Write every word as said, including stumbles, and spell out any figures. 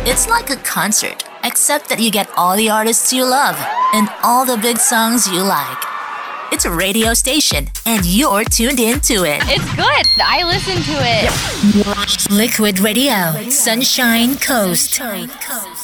It's like a concert, except that you get all the artists you love and all the big songs you like. It's a radio station, and you're tuned into it. It's good. I listen to it. Liquid Radio, Sunshine Coast.